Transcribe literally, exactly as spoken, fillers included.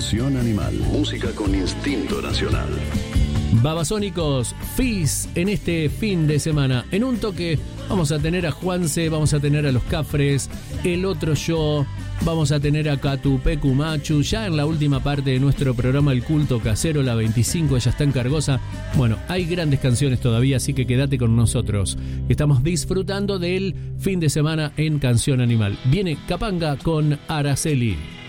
Canción Animal. Música con instinto nacional. Babasónicos, Fizz en este fin de semana. En un toque vamos a tener a Juanse, vamos a tener a Los Cafres, El Otro Yo, vamos a tener a Catupecu Machu. Ya en la última parte de nuestro programa El Culto Casero, la veinticinco, ella está en Cargosa. Bueno, hay grandes canciones todavía, así que quédate con nosotros. Estamos disfrutando del fin de semana en Canción Animal. Viene Capanga con Araceli.